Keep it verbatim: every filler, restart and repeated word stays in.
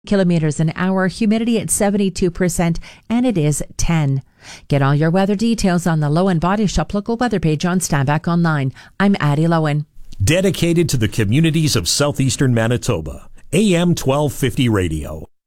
kilometers an hour, humidity at seventy-two percent, and it is ten. Get all your weather details on the Lowen Body Shop local weather page on Steinbach Online. I'm Addie Lowen. Dedicated to the communities of southeastern Manitoba. A M twelve fifty Radio.